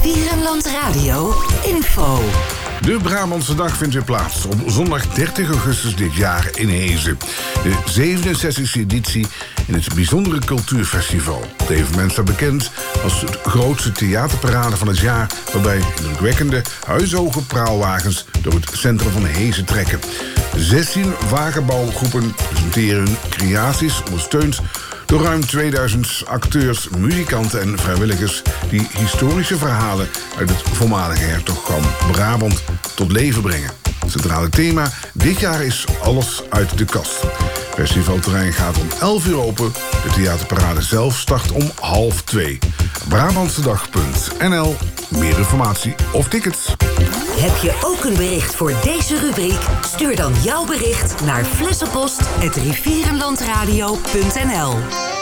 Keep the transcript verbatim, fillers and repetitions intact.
Rivierenland Radio info. De Brabantse Dag vindt weer plaats op zondag dertig augustus dit jaar in Hezen. De zevenenzestigste editie in het bijzondere cultuurfestival. Het evenement staat bekend als het grootste theaterparade van het jaar, waarbij indrukwekkende huishoge praalwagens door het centrum van Hezen trekken. zestien wagenbouwgroepen presenteren hun creaties, ondersteund door ruim tweeduizend acteurs, muzikanten en vrijwilligers die historische verhalen uit het voormalige hertogdom Brabant tot leven brengen. Het centrale thema dit jaar is Alles uit de kast. Het festivalterrein gaat om elf uur open. De theaterparade zelf start om half twee. Brabantsedag punt n l. Meer informatie of tickets. Heb je ook een bericht voor deze rubriek? Stuur dan jouw bericht naar flessenpost apenstaartje rivierenlandradio punt n l.